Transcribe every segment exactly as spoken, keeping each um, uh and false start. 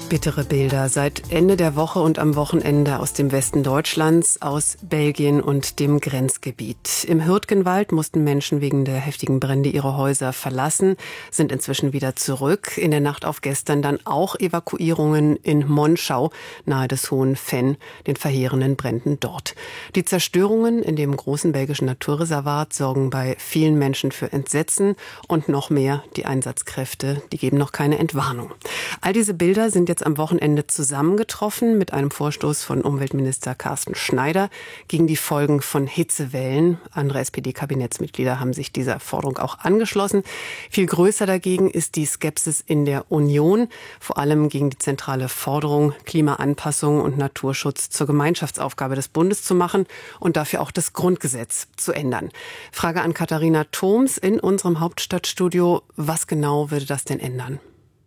Bittere Bilder seit Ende der Woche und am Wochenende aus dem Westen Deutschlands, aus Belgien und dem Grenzgebiet. Im Hürtgenwald mussten Menschen wegen der heftigen Brände ihre Häuser verlassen, sind inzwischen wieder zurück. In der Nacht auf gestern dann auch Evakuierungen in Monschau, nahe des Hohen Venn, den verheerenden Bränden dort. Die Zerstörungen in dem großen belgischen Naturreservat sorgen bei vielen Menschen für Entsetzen und noch mehr die Einsatzkräfte, die geben noch keine Entwarnung. All diese Bilder sind jetzt am Wochenende zusammengetroffen mit einem Vorstoß von Umweltminister Carsten Schneider gegen die Folgen von Hitzewellen. Andere S P D-Kabinettsmitglieder haben sich dieser Forderung auch angeschlossen. Viel größer dagegen ist die Skepsis in der Union, vor allem gegen die zentrale Forderung, Klimaanpassung und Naturschutz zur Gemeinschaftsaufgabe des Bundes zu machen und dafür auch das Grundgesetz zu ändern. Frage an Katharina Thoms in unserem Hauptstadtstudio. Was genau würde das denn ändern?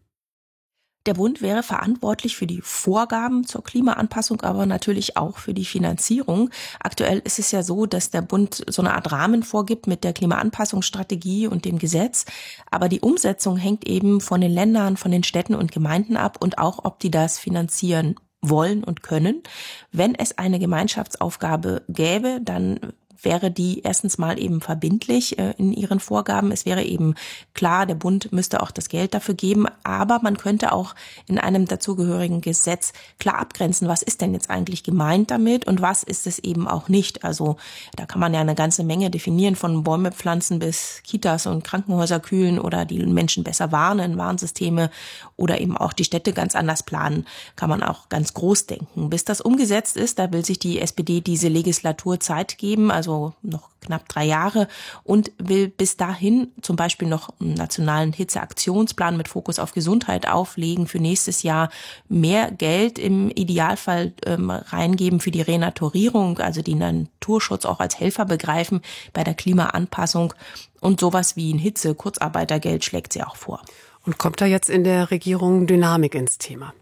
Der Bund wäre verantwortlich für die Vorgaben zur Klimaanpassung, aber natürlich auch für die Finanzierung. Aktuell ist es ja so, dass der Bund so eine Art Rahmen vorgibt mit der Klimaanpassungsstrategie und dem Gesetz. Aber die Umsetzung hängt eben von den Ländern, von den Städten und Gemeinden ab und auch, ob die das finanzieren wollen und können. Wenn es eine Gemeinschaftsaufgabe gäbe, dann wäre die erstens mal eben verbindlich äh, in ihren Vorgaben. Es wäre eben klar, der Bund müsste auch das Geld dafür geben, aber man könnte auch in einem dazugehörigen Gesetz klar abgrenzen, was ist denn jetzt eigentlich gemeint damit und was ist es eben auch nicht. Also da kann man ja eine ganze Menge definieren, von Bäume pflanzen bis Kitas und Krankenhäuser kühlen oder die Menschen besser warnen, Warnsysteme oder eben auch die Städte ganz anders planen, kann man auch ganz groß denken. Bis das umgesetzt ist, da will sich die S P D diese Legislatur Zeit geben, also noch knapp drei Jahre, und will bis dahin zum Beispiel noch einen nationalen Hitzeaktionsplan mit Fokus auf Gesundheit auflegen, für nächstes Jahr mehr Geld im Idealfall ähm, reingeben für die Renaturierung, also den Naturschutz auch als Helfer begreifen bei der Klimaanpassung, und sowas wie ein Hitze-Kurzarbeitergeld schlägt sie auch vor. Und kommt da jetzt in der Regierung Dynamik ins Thema?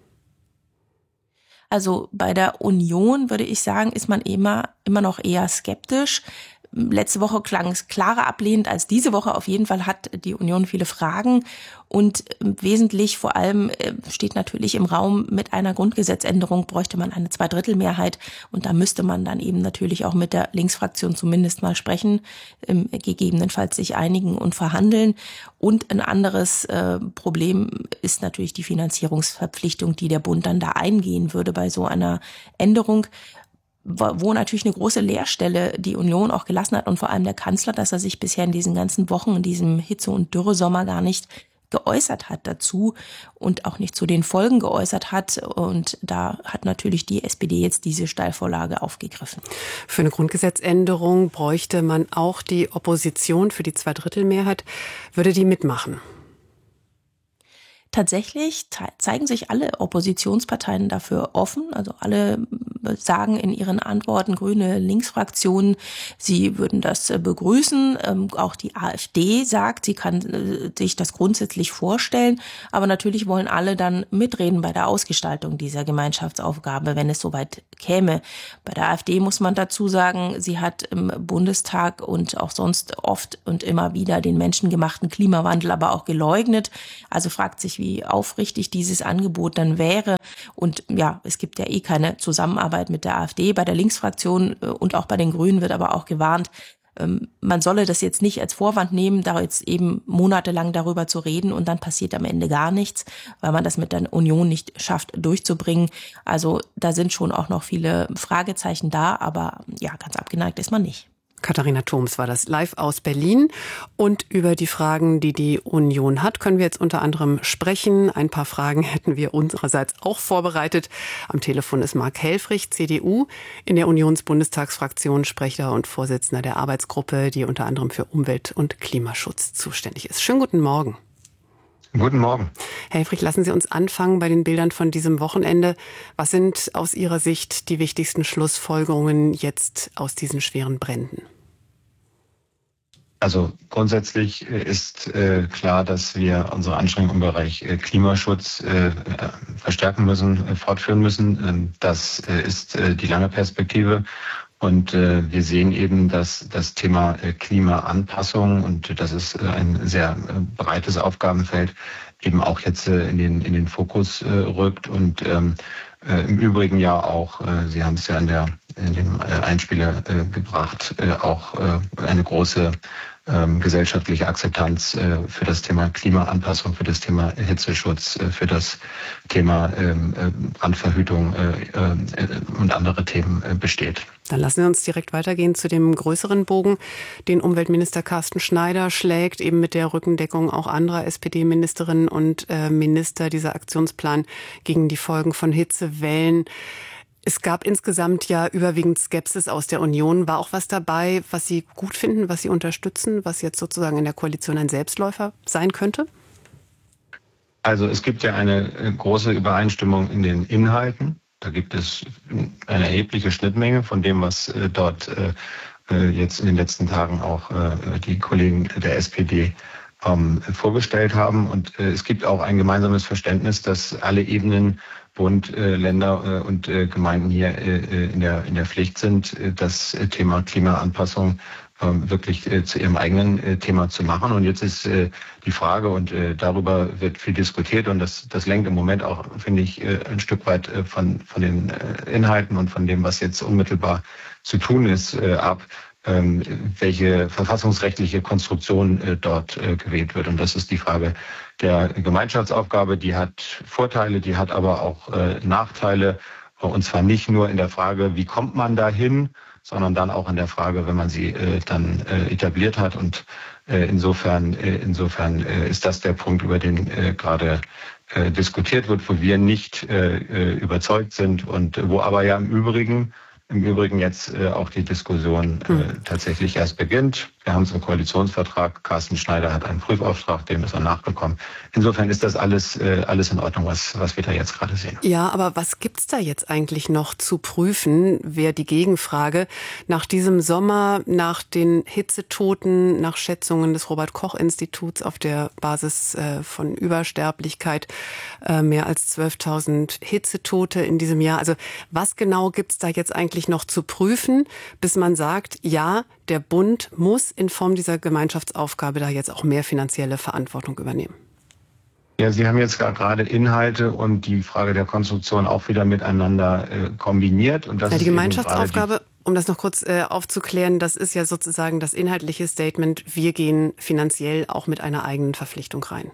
Also bei der Union, würde ich sagen, ist man immer, immer noch eher skeptisch. Letzte Woche klang es klarer ablehnend als diese Woche. Auf jeden Fall hat die Union viele Fragen. Und wesentlich vor allem steht natürlich im Raum, mit einer Grundgesetzänderung bräuchte man eine Zweidrittelmehrheit. Und da müsste man dann eben natürlich auch mit der Linksfraktion zumindest mal sprechen, gegebenenfalls sich einigen und verhandeln. Und ein anderes Problem ist natürlich die Finanzierungsverpflichtung, die der Bund dann da eingehen würde bei so einer Änderung, wo natürlich eine große Leerstelle die Union auch gelassen hat und vor allem der Kanzler, dass er sich bisher in diesen ganzen Wochen, in diesem Hitze- und Dürresommer gar nicht geäußert hat dazu und auch nicht zu den Folgen geäußert hat. Und da hat natürlich die S P D jetzt diese Steilvorlage aufgegriffen. Für eine Grundgesetzänderung bräuchte man auch die Opposition für die Zweidrittelmehrheit. Würde die mitmachen? Tatsächlich zeigen sich alle Oppositionsparteien dafür offen. Also alle sagen in ihren Antworten, Grüne, Linksfraktionen, sie würden das begrüßen. Auch die AfD sagt, sie kann sich das grundsätzlich vorstellen. Aber natürlich wollen alle dann mitreden bei der Ausgestaltung dieser Gemeinschaftsaufgabe, wenn es soweit käme. Bei der AfD muss man dazu sagen, sie hat im Bundestag und auch sonst oft und immer wieder den menschengemachten Klimawandel aber auch geleugnet. Also fragt sich, wie aufrichtig dieses Angebot dann wäre. Und ja, es gibt ja eh keine Zusammenarbeit mit der AfD. Bei der Linksfraktion und auch bei den Grünen wird aber auch gewarnt, man solle das jetzt nicht als Vorwand nehmen, da jetzt eben monatelang darüber zu reden und dann passiert am Ende gar nichts, weil man das mit der Union nicht schafft durchzubringen. Also da sind schon auch noch viele Fragezeichen da, aber ja, ganz abgeneigt ist man nicht. Katharina Thoms war das live aus Berlin. Und über die Fragen, die die Union hat, können wir jetzt unter anderem sprechen. Ein paar Fragen hätten wir unsererseits auch vorbereitet. Am Telefon ist Marc Helfrich, C D U, in der Unionsbundestagsfraktion Sprecher und Vorsitzender der Arbeitsgruppe, die unter anderem für Umwelt- und Klimaschutz zuständig ist. Schönen guten Morgen. Guten Morgen. Herr Helfrich, lassen Sie uns anfangen bei den Bildern von diesem Wochenende. Was sind aus Ihrer Sicht die wichtigsten Schlussfolgerungen jetzt aus diesen schweren Bränden? Also grundsätzlich ist äh, klar, dass wir unsere Anstrengungen im Bereich äh, Klimaschutz äh, verstärken müssen, äh, fortführen müssen. Das äh, ist äh, die lange Perspektive. Und äh, wir sehen eben, dass das Thema äh, Klimaanpassung, und das ist äh, ein sehr äh, breites Aufgabenfeld, eben auch jetzt äh, in den in den Fokus äh, rückt und ähm, äh, im Übrigen ja auch, äh, Sie haben es ja in der in dem äh, Einspieler äh, gebracht, äh, auch äh, eine große ähm, gesellschaftliche Akzeptanz äh, für das Thema Klimaanpassung, für das Thema Hitzeschutz, äh, für das Thema ähm, äh, Brandverhütung äh, äh, und andere Themen äh, besteht. Dann lassen wir uns direkt weitergehen zu dem größeren Bogen, den Umweltminister Carsten Schneider schlägt, eben mit der Rückendeckung auch anderer S P D-Ministerinnen und äh, Minister, dieser Aktionsplan gegen die Folgen von Hitzewellen. Es gab insgesamt ja überwiegend Skepsis aus der Union. War auch was dabei, was Sie gut finden, was Sie unterstützen, was jetzt sozusagen in der Koalition ein Selbstläufer sein könnte? Also es gibt ja eine große Übereinstimmung in den Inhalten. Da gibt es eine erhebliche Schnittmenge von dem, was dort jetzt in den letzten Tagen auch die Kollegen der S P D vorgestellt haben. Und es gibt auch ein gemeinsames Verständnis, dass alle Ebenen, Bund, äh, Länder äh, und äh, Gemeinden hier äh, in der in der Pflicht sind, äh, das Thema Klimaanpassung äh, wirklich äh, zu ihrem eigenen äh, Thema zu machen. Und jetzt ist äh, die Frage, und äh, darüber wird viel diskutiert, und das das lenkt im Moment auch, finde ich, äh, ein Stück weit äh, von von den äh, Inhalten und von dem, was jetzt unmittelbar zu tun ist, äh, ab, ähm, welche verfassungsrechtliche Konstruktion äh, dort äh, gewählt wird. Und das ist die Frage der Gemeinschaftsaufgabe. Die hat Vorteile, die hat aber auch äh, Nachteile. Und zwar nicht nur in der Frage, wie kommt man dahin, sondern dann auch in der Frage, wenn man sie äh, dann äh, etabliert hat. Und äh, insofern, äh, insofern äh, ist das der Punkt, über den äh, gerade äh, diskutiert wird, wo wir nicht äh, überzeugt sind und wo aber ja im Übrigen Im Übrigen jetzt äh, auch die Diskussion äh, hm. tatsächlich erst beginnt. Wir haben es im Koalitionsvertrag. Carsten Schneider hat einen Prüfauftrag, dem ist er nachgekommen. Insofern ist das alles äh, alles in Ordnung, was was wir da jetzt gerade sehen. Ja, aber was gibt's da jetzt eigentlich noch zu prüfen? Wäre die Gegenfrage. Nach diesem Sommer, nach den Hitzetoten, nach Schätzungen des Robert-Koch-Instituts auf der Basis äh, von Übersterblichkeit, äh, mehr als zwölftausend Hitzetote in diesem Jahr. Also was genau gibt's da jetzt eigentlich noch zu prüfen, bis man sagt, ja, der Bund muss in Form dieser Gemeinschaftsaufgabe da jetzt auch mehr finanzielle Verantwortung übernehmen? Ja, Sie haben jetzt gerade Inhalte und die Frage der Konstruktion auch wieder miteinander äh, kombiniert. Und das ja, die ist Gemeinschaftsaufgabe, die, um das noch kurz äh, aufzuklären, das ist ja sozusagen das inhaltliche Statement, wir gehen finanziell auch mit einer eigenen Verpflichtung rein.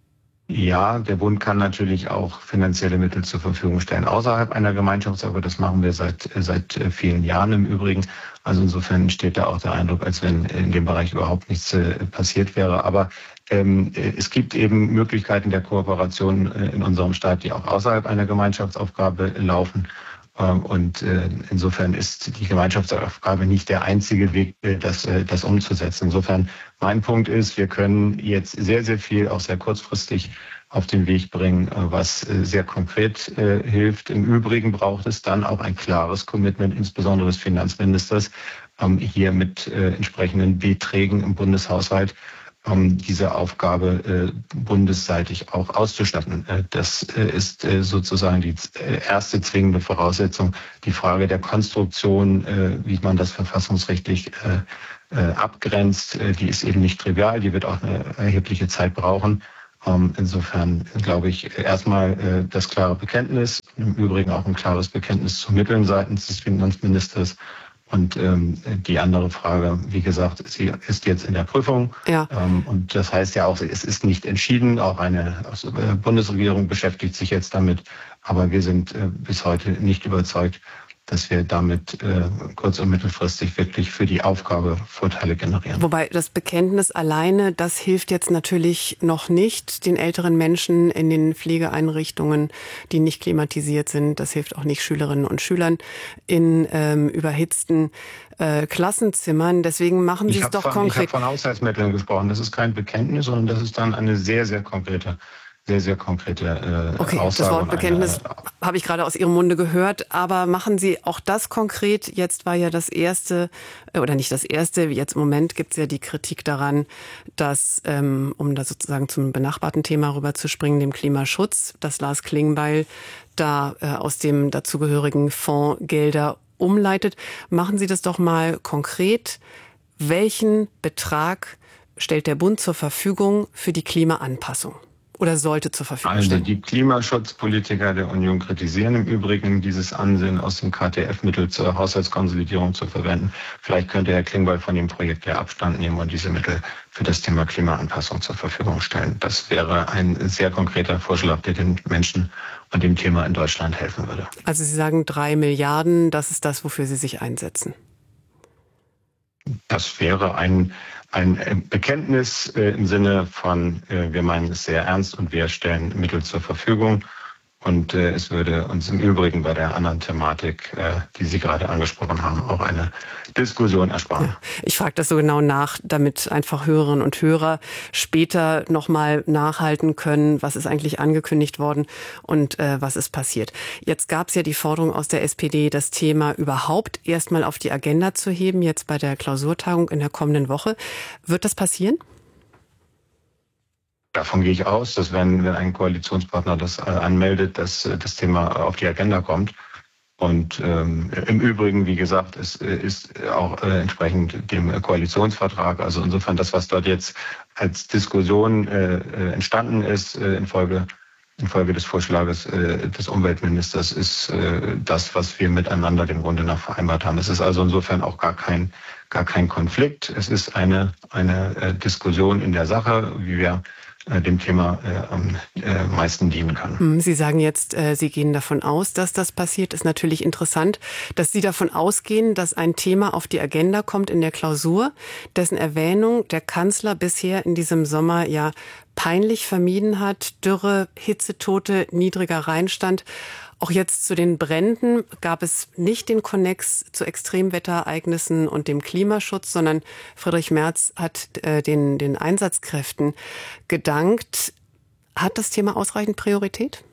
Ja, der Bund kann natürlich auch finanzielle Mittel zur Verfügung stellen außerhalb einer Gemeinschaftsaufgabe. Das machen wir seit seit vielen Jahren im Übrigen. Also insofern entsteht da auch der Eindruck, als wenn in dem Bereich überhaupt nichts äh, passiert wäre. Aber ähm, es gibt eben Möglichkeiten der Kooperation äh, in unserem Staat, die auch außerhalb einer Gemeinschaftsaufgabe laufen. Ähm, und äh, insofern ist die Gemeinschaftsaufgabe nicht der einzige Weg, äh, das, äh, das umzusetzen. Insofern mein Punkt ist, wir können jetzt sehr, sehr viel, auch sehr kurzfristig auf den Weg bringen, was sehr konkret äh, hilft. Im Übrigen braucht es dann auch ein klares Commitment, insbesondere des Finanzministers, ähm, hier mit äh, entsprechenden Beträgen im Bundeshaushalt um diese Aufgabe äh, bundesseitig auch auszustatten. Äh, das äh, ist äh, sozusagen die äh, erste zwingende Voraussetzung. Die Frage der Konstruktion, äh, wie man das verfassungsrechtlich äh, äh, abgrenzt, äh, die ist eben nicht trivial. Die wird auch eine erhebliche Zeit brauchen. Insofern glaube ich erstmal äh, das klare Bekenntnis, im Übrigen auch ein klares Bekenntnis zu Mitteln seitens des Finanzministers. Und ähm, die andere Frage, wie gesagt, sie ist jetzt in der Prüfung. Ja. Ähm, und das heißt ja auch, es ist nicht entschieden. Auch eine äh, Bundesregierung beschäftigt sich jetzt damit. Aber wir sind äh, bis heute nicht überzeugt, dass wir damit äh, kurz- und mittelfristig wirklich für die Aufgabe Vorteile generieren. Wobei das Bekenntnis alleine, das hilft jetzt natürlich noch nicht den älteren Menschen in den Pflegeeinrichtungen, die nicht klimatisiert sind. Das hilft auch nicht Schülerinnen und Schülern in ähm, überhitzten äh, Klassenzimmern. Deswegen machen Sie es doch von, konkret. Ich habe von Haushaltsmitteln gesprochen. Das ist kein Bekenntnis, sondern das ist dann eine sehr, sehr konkrete Sehr, sehr konkrete äh, okay, Aussage. Das Wort Bekenntnis habe ich gerade aus Ihrem Munde gehört. Aber machen Sie auch das konkret? Jetzt war ja das erste, oder nicht das erste, jetzt im Moment gibt es ja die Kritik daran, dass, ähm, um da sozusagen zum benachbarten Thema rüberzuspringen, dem Klimaschutz, dass Lars Klingbeil da äh, aus dem dazugehörigen Fonds Gelder umleitet. Machen Sie das doch mal konkret. Welchen Betrag stellt der Bund zur Verfügung für die Klimaanpassung? Oder sollte zur Verfügung stellen? Also die Klimaschutzpolitiker der Union kritisieren im Übrigen dieses Ansinnen, aus dem K T F-Mittel zur Haushaltskonsolidierung zu verwenden. Vielleicht könnte Herr Klingbeil von dem Projekt ja Abstand nehmen und diese Mittel für das Thema Klimaanpassung zur Verfügung stellen. Das wäre ein sehr konkreter Vorschlag, der den Menschen und dem Thema in Deutschland helfen würde. Also Sie sagen drei Milliarden, das ist das, wofür Sie sich einsetzen. Das wäre ein, ein Bekenntnis äh, im Sinne von, äh, wir meinen es sehr ernst und wir stellen Mittel zur Verfügung. Und äh, es würde uns im Übrigen bei der anderen Thematik, äh, die Sie gerade angesprochen haben, auch eine Diskussion ersparen. Ja, ich frage das so genau nach, damit einfach Hörerinnen und Hörer später nochmal nachhalten können, was ist eigentlich angekündigt worden und äh, was ist passiert. Jetzt gab es ja die Forderung aus der S P D, das Thema überhaupt erstmal auf die Agenda zu heben, jetzt bei der Klausurtagung in der kommenden Woche. Wird das passieren? Davon gehe ich aus, dass wenn, wenn ein Koalitionspartner das äh, anmeldet, dass äh, das Thema auf die Agenda kommt. Und ähm, im Übrigen, wie gesagt, es äh, ist auch äh, entsprechend dem Koalitionsvertrag, also insofern das, was dort jetzt als Diskussion äh, entstanden ist äh, infolge, infolge des Vorschlages äh, des Umweltministers, ist äh, das, was wir miteinander dem Grunde nach vereinbart haben. Es ist also insofern auch gar kein, gar kein Konflikt. Es ist eine, eine äh, Diskussion in der Sache, wie wir dem Thema äh, am äh, meisten dienen kann. Sie sagen jetzt, äh, Sie gehen davon aus, dass das passiert. Ist natürlich interessant, dass Sie davon ausgehen, dass ein Thema auf die Agenda kommt in der Klausur, dessen Erwähnung der Kanzler bisher in diesem Sommer ja peinlich vermieden hat. Dürre, Hitzetote, niedriger Rheinstand. Auch jetzt zu den Bränden gab es nicht den Konnex zu Extremwetterereignissen und dem Klimaschutz, sondern Friedrich Merz hat äh, den, den Einsatzkräften gedankt. Hat das Thema ausreichend Priorität?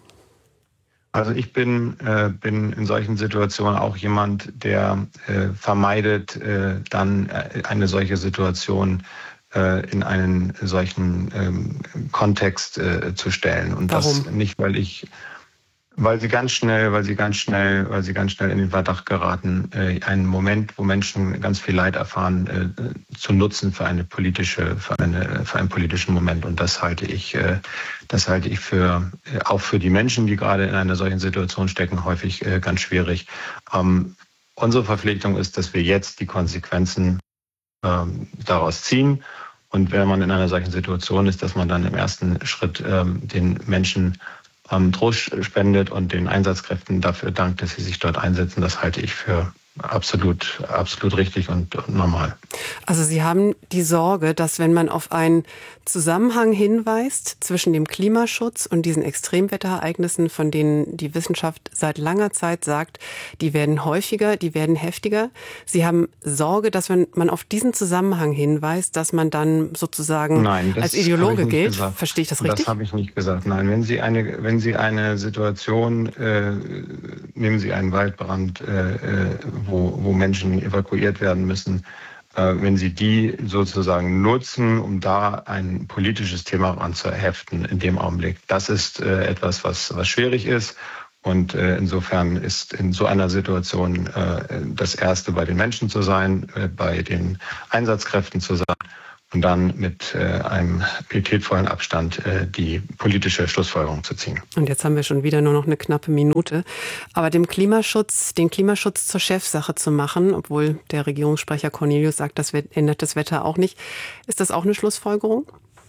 Also ich bin, äh, bin in solchen Situationen auch jemand, der äh, vermeidet, äh, dann äh, eine solche Situation äh, in einen solchen ähm, Kontext äh, zu stellen. Und Warum? Das nicht, weil ich Weil sie ganz schnell, weil sie ganz schnell, weil sie ganz schnell in den Verdacht geraten, äh, einen Moment, wo Menschen ganz viel Leid erfahren, äh, zu nutzen für eine politische, für eine, für einen politischen Moment. Und das halte ich, äh, das halte ich für, äh, auch für die Menschen, die gerade in einer solchen Situation stecken, häufig äh, ganz schwierig. Ähm, unsere Verpflichtung ist, dass wir jetzt die Konsequenzen ähm, daraus ziehen. Und wenn man in einer solchen Situation ist, dass man dann im ersten Schritt ähm, den Menschen ähm, Trost spendet und den Einsatzkräften dafür dankt, dass sie sich dort einsetzen, das halte ich für absolut, absolut richtig und, und normal. Also Sie haben die Sorge, dass wenn man auf einen Zusammenhang hinweist zwischen dem Klimaschutz und diesen Extremwetterereignissen, von denen die Wissenschaft seit langer Zeit sagt, die werden häufiger, die werden heftiger. Sie haben Sorge, dass wenn man auf diesen Zusammenhang hinweist, dass man dann sozusagen Nein, als Ideologe gilt. Gesagt. Verstehe ich das richtig? Das habe ich nicht gesagt. Nein, wenn Sie eine, wenn Sie eine Situation, äh, nehmen Sie einen Waldbrand, äh, wo, wo Menschen evakuiert werden müssen, wenn Sie die sozusagen nutzen, um da ein politisches Thema anzuheften in dem Augenblick. Das ist äh, etwas, was, was schwierig ist. Und äh, insofern ist in so einer Situation äh, das Erste, bei den Menschen zu sein, äh, bei den Einsatzkräften zu sein und dann mit äh, einem pietätvollen Abstand äh, die politische Schlussfolgerung zu ziehen. Und jetzt haben wir schon wieder nur noch eine knappe Minute. Aber dem Klimaschutz, den Klimaschutz zur Chefsache zu machen, obwohl der Regierungssprecher Cornelius sagt, das ändert das Wetter auch nicht, ist das auch eine Schlussfolgerung?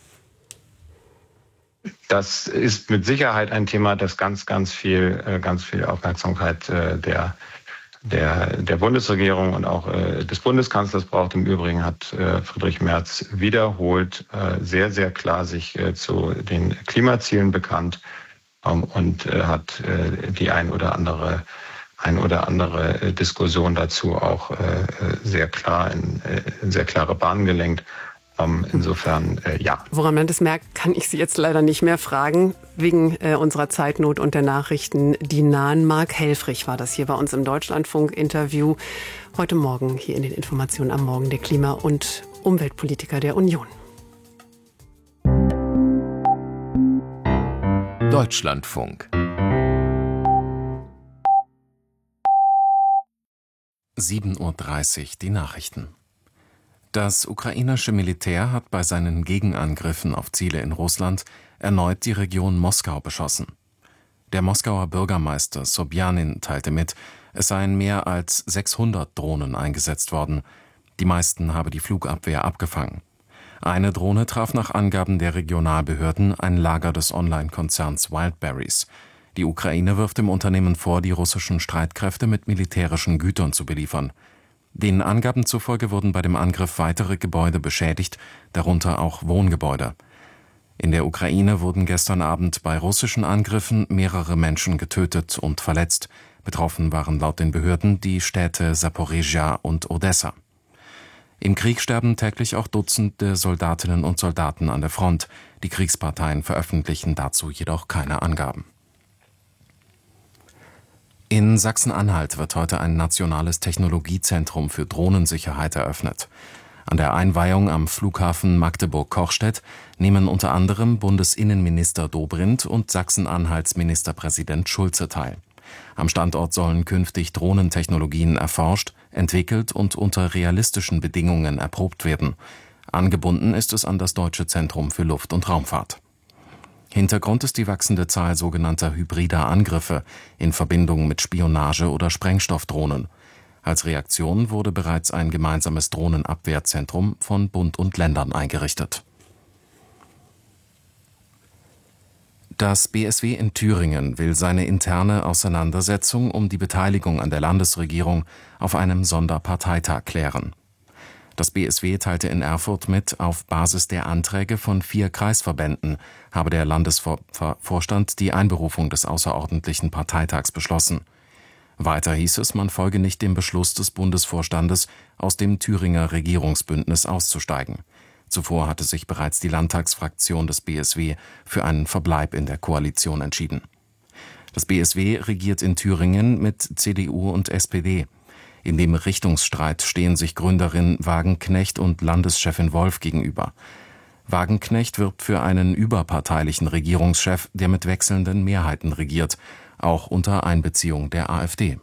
Das ist mit Sicherheit ein Thema, das ganz, ganz viel, ganz viel Aufmerksamkeit der Der, der Bundesregierung und auch äh, des Bundeskanzlers braucht. Im Übrigen hat äh, Friedrich Merz wiederholt äh, sehr, sehr klar sich äh, zu den Klimazielen bekannt ähm, und äh, hat äh, die ein oder andere, ein oder andere äh, Diskussion dazu auch äh, sehr klar in, äh, in sehr klare Bahnen gelenkt. Um, insofern, äh, ja. Woran man das merkt, kann ich Sie jetzt leider nicht mehr fragen, wegen äh, unserer Zeitnot und der Nachrichten, die nahen. Mark Helfrich war das hier bei uns im Deutschlandfunk-Interview. Heute Morgen hier in den Informationen am Morgen der Klima- und Umweltpolitiker der Union. Deutschlandfunk. sieben Uhr dreißig, die Nachrichten. Das ukrainische Militär hat bei seinen Gegenangriffen auf Ziele in Russland erneut die Region Moskau beschossen. Der Moskauer Bürgermeister Sobjanin teilte mit, es seien mehr als sechshundert Drohnen eingesetzt worden. Die meisten habe die Flugabwehr abgefangen. Eine Drohne traf nach Angaben der Regionalbehörden ein Lager des Online-Konzerns Wildberries. Die Ukraine wirft dem Unternehmen vor, die russischen Streitkräfte mit militärischen Gütern zu beliefern. Den Angaben zufolge wurden bei dem Angriff weitere Gebäude beschädigt, darunter auch Wohngebäude. In der Ukraine wurden gestern Abend bei russischen Angriffen mehrere Menschen getötet und verletzt. Betroffen waren laut den Behörden die Städte Saporizhia und Odessa. Im Krieg sterben täglich auch Dutzende Soldatinnen und Soldaten an der Front. Die Kriegsparteien veröffentlichen dazu jedoch keine Angaben. In Sachsen-Anhalt wird heute ein nationales Technologiezentrum für Drohnensicherheit eröffnet. An der Einweihung am Flughafen Magdeburg-Kochstedt nehmen unter anderem Bundesinnenminister Dobrindt und Sachsen-Anhalts Ministerpräsident Schulze teil. Am Standort sollen künftig Drohnentechnologien erforscht, entwickelt und unter realistischen Bedingungen erprobt werden. Angebunden ist es an das Deutsche Zentrum für Luft- und Raumfahrt. Hintergrund ist die wachsende Zahl sogenannter hybrider Angriffe in Verbindung mit Spionage- oder Sprengstoffdrohnen. Als Reaktion wurde bereits ein gemeinsames Drohnenabwehrzentrum von Bund und Ländern eingerichtet. Das B S W in Thüringen will seine interne Auseinandersetzung um die Beteiligung an der Landesregierung auf einem Sonderparteitag klären. Das B S W teilte in Erfurt mit, auf Basis der Anträge von vier Kreisverbänden habe der Landesvorstand die Einberufung des außerordentlichen Parteitags beschlossen. Weiter hieß es, man folge nicht dem Beschluss des Bundesvorstandes, aus dem Thüringer Regierungsbündnis auszusteigen. Zuvor hatte sich bereits die Landtagsfraktion des B S W für einen Verbleib in der Koalition entschieden. Das B S W regiert in Thüringen mit C D U und S P D. In dem Richtungsstreit stehen sich Gründerin Wagenknecht und Landeschefin Wolf gegenüber. Wagenknecht wirbt für einen überparteilichen Regierungschef, der mit wechselnden Mehrheiten regiert, auch unter Einbeziehung der AfD.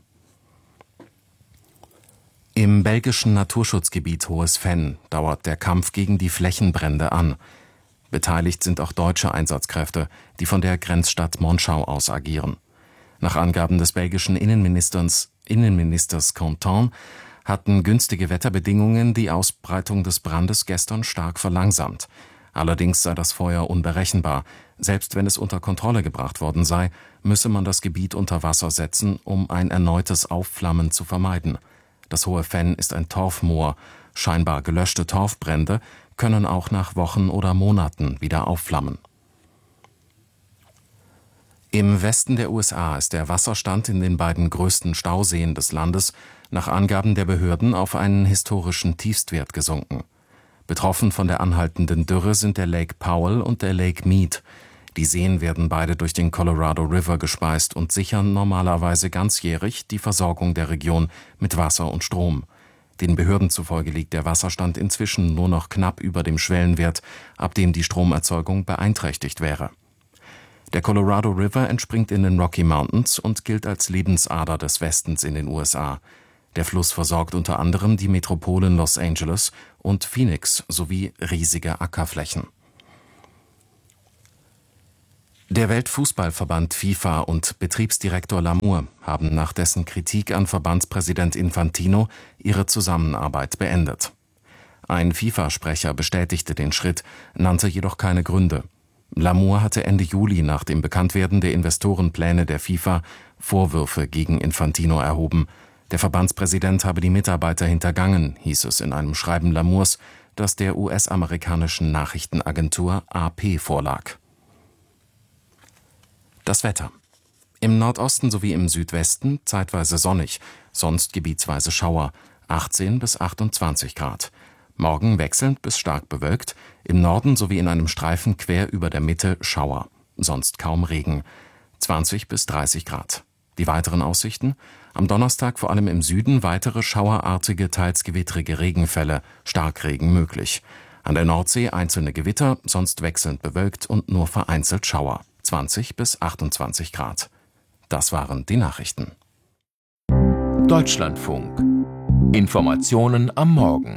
Im belgischen Naturschutzgebiet Hohes Venn dauert der Kampf gegen die Flächenbrände an. Beteiligt sind auch deutsche Einsatzkräfte, die von der Grenzstadt Monschau aus agieren. Nach Angaben des belgischen Innenministers, Innenministers Contant hatten günstige Wetterbedingungen die Ausbreitung des Brandes gestern stark verlangsamt. Allerdings sei das Feuer unberechenbar. Selbst wenn es unter Kontrolle gebracht worden sei, müsse man das Gebiet unter Wasser setzen, um ein erneutes Aufflammen zu vermeiden. Das Hohe Venn ist ein Torfmoor. Scheinbar gelöschte Torfbrände können auch nach Wochen oder Monaten wieder aufflammen. Im Westen der U S A ist der Wasserstand in den beiden größten Stauseen des Landes nach Angaben der Behörden auf einen historischen Tiefstwert gesunken. Betroffen von der anhaltenden Dürre sind der Lake Powell und der Lake Mead. Die Seen werden beide durch den Colorado River gespeist und sichern normalerweise ganzjährig die Versorgung der Region mit Wasser und Strom. Den Behörden zufolge liegt der Wasserstand inzwischen nur noch knapp über dem Schwellenwert, ab dem die Stromerzeugung beeinträchtigt wäre. Der Colorado River entspringt in den Rocky Mountains und gilt als Lebensader des Westens in den U S A. Der Fluss versorgt unter anderem die Metropolen Los Angeles und Phoenix sowie riesige Ackerflächen. Der Weltfußballverband FIFA und Betriebsdirektor Lamour haben nach dessen Kritik an Verbandspräsident Infantino ihre Zusammenarbeit beendet. Ein FIFA-Sprecher bestätigte den Schritt, nannte jedoch keine Gründe. Lamour hatte Ende Juli nach dem Bekanntwerden der Investorenpläne der FIFA Vorwürfe gegen Infantino erhoben. Der Verbandspräsident habe die Mitarbeiter hintergangen, hieß es in einem Schreiben Lamours, das der U S-amerikanischen Nachrichtenagentur A P vorlag. Das Wetter. Im Nordosten sowie im Südwesten zeitweise sonnig, sonst gebietsweise Schauer, achtzehn bis achtundzwanzig Grad. Morgen wechselnd bis stark bewölkt, im Norden sowie in einem Streifen quer über der Mitte Schauer, sonst kaum Regen, zwanzig bis dreißig Grad. Die weiteren Aussichten? Am Donnerstag vor allem im Süden weitere schauerartige, teils gewittrige Regenfälle, Starkregen möglich. An der Nordsee einzelne Gewitter, sonst wechselnd bewölkt und nur vereinzelt Schauer, zwanzig bis achtundzwanzig Grad. Das waren die Nachrichten. Deutschlandfunk Informationen am Morgen.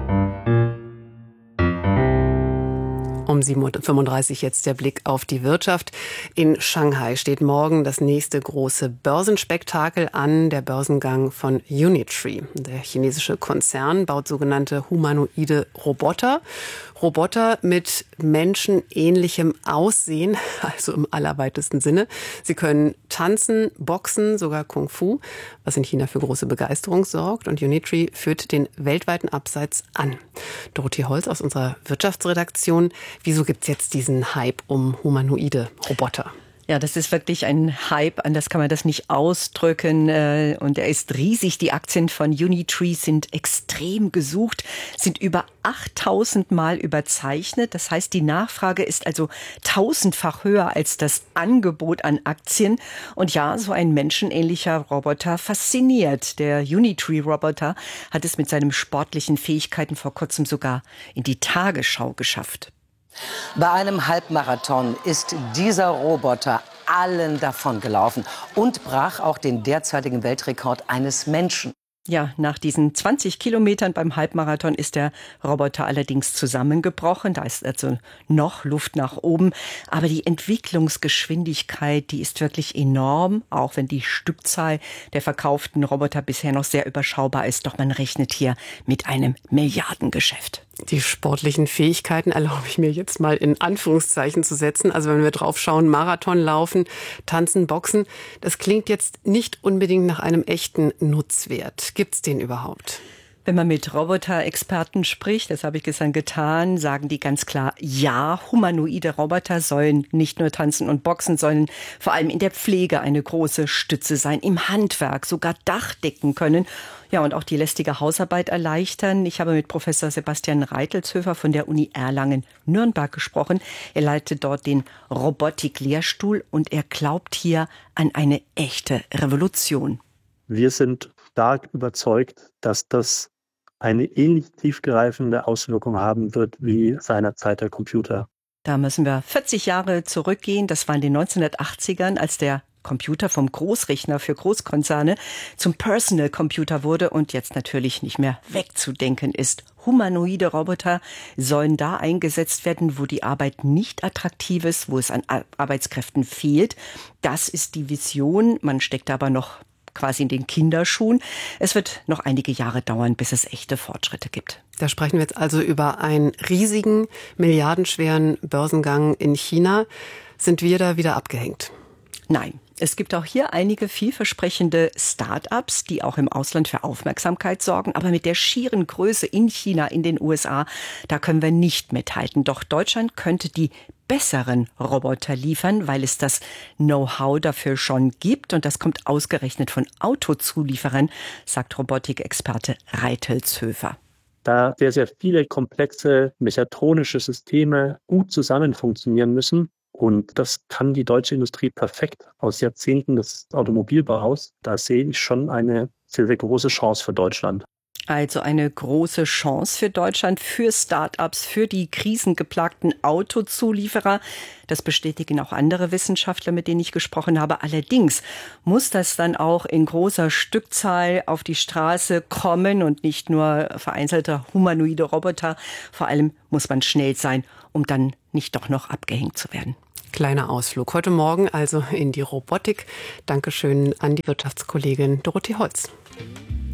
Um sieben Uhr fünfunddreißig jetzt der Blick auf die Wirtschaft. In Shanghai steht morgen das nächste große Börsenspektakel an, der Börsengang von Unitree. Der chinesische Konzern baut sogenannte humanoide Roboter. Roboter mit menschenähnlichem Aussehen, also im allerweitesten Sinne. Sie können tanzen, boxen, sogar Kung Fu, was in China für große Begeisterung sorgt. Und Unitree führt den weltweiten Absatz an. Dorothee Holz aus unserer Wirtschaftsredaktion. Wieso gibt's jetzt diesen Hype um humanoide Roboter? Ja, das ist wirklich ein Hype, anders kann man das nicht ausdrücken. Und er ist riesig. Die Aktien von Unitree sind extrem gesucht, sind über achttausend Mal überzeichnet. Das heißt, die Nachfrage ist also tausendfach höher als das Angebot an Aktien. Und ja, so ein menschenähnlicher Roboter fasziniert. Der Unitree-Roboter hat es mit seinen sportlichen Fähigkeiten vor kurzem sogar in die Tagesschau geschafft. Bei einem Halbmarathon ist dieser Roboter allen davon gelaufen und brach auch den derzeitigen Weltrekord eines Menschen. Ja, nach diesen zwanzig Kilometern beim Halbmarathon ist der Roboter allerdings zusammengebrochen. Da ist also noch Luft nach oben. Aber die Entwicklungsgeschwindigkeit, die ist wirklich enorm, auch wenn die Stückzahl der verkauften Roboter bisher noch sehr überschaubar ist. Doch man rechnet hier mit einem Milliardengeschäft. Die sportlichen Fähigkeiten erlaube ich mir jetzt mal in Anführungszeichen zu setzen. Also wenn wir drauf schauen, Marathon laufen, tanzen, boxen, das klingt jetzt nicht unbedingt nach einem echten Nutzwert. Gibt's den überhaupt? Wenn man mit Roboter-Experten spricht, das habe ich gestern getan, sagen die ganz klar, ja, humanoide Roboter sollen nicht nur tanzen und boxen, sollen vor allem in der Pflege eine große Stütze sein, im Handwerk sogar Dach decken können. Ja, und auch die lästige Hausarbeit erleichtern. Ich habe mit Professor Sebastian Reitelshöfer von der Uni Erlangen-Nürnberg gesprochen. Er leitet dort den Robotik-Lehrstuhl und er glaubt hier an eine echte Revolution. Wir sind stark überzeugt, dass das eine ähnlich tiefgreifende Auswirkung haben wird wie seinerzeit der Computer. Da müssen wir vierzig Jahre zurückgehen. Das war in den neunzehnhundertachtzigern, als der Computer vom Großrechner für Großkonzerne zum Personal Computer wurde und jetzt natürlich nicht mehr wegzudenken ist. Humanoide Roboter sollen da eingesetzt werden, wo die Arbeit nicht attraktiv ist, wo es an Arbeitskräften fehlt. Das ist die Vision. Man steckt aber noch quasi in den Kinderschuhen. Es wird noch einige Jahre dauern, bis es echte Fortschritte gibt. Da sprechen wir jetzt also über einen riesigen, milliardenschweren Börsengang in China. Sind wir da wieder abgehängt? Nein. Es gibt auch hier einige vielversprechende Start-ups, die auch im Ausland für Aufmerksamkeit sorgen. Aber mit der schieren Größe in China, in den U S A, da können wir nicht mithalten. Doch Deutschland könnte die besseren Roboter liefern, weil es das Know-how dafür schon gibt. Und das kommt ausgerechnet von Autozulieferern, sagt Robotikexperte Reitelshöfer. Da sehr, sehr viele komplexe mechatronische Systeme gut zusammen funktionieren müssen. Und das kann die deutsche Industrie perfekt aus Jahrzehnten des Automobilbaus. Da sehe ich schon eine sehr, sehr große Chance für Deutschland. Also eine große Chance für Deutschland, für Start-ups, für die krisengeplagten Autozulieferer. Das bestätigen auch andere Wissenschaftler, mit denen ich gesprochen habe. Allerdings muss das dann auch in großer Stückzahl auf die Straße kommen und nicht nur vereinzelte humanoide Roboter. Vor allem muss man schnell sein, um dann nicht doch noch abgehängt zu werden. Kleiner Ausflug heute Morgen also in die Robotik. Dankeschön an die Wirtschaftskollegin Dorothee Holz.